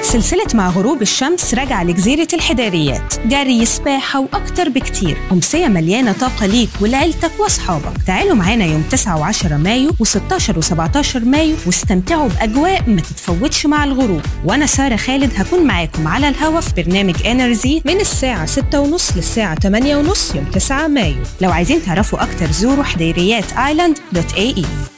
سلسلة مع غروب الشمس راجعة لجزيرة الحداريات، جري، سباحة وأكتر بكتير. أمسية مليانة طاقة ليك ولعيلتك وأصحابك. تعالوا معانا يوم 9 و10 مايو و16 و17 مايو واستمتعوا بأجواء ما تتفوتش مع الغروب. وأنا سارة خالد هكون معاكم على الهوا في برنامج إنرجي من الساعة 6:30 للساعة 8:30 يوم 9 مايو. لو عايزين تعرفوا أكتر زوروا حديريات island.ae.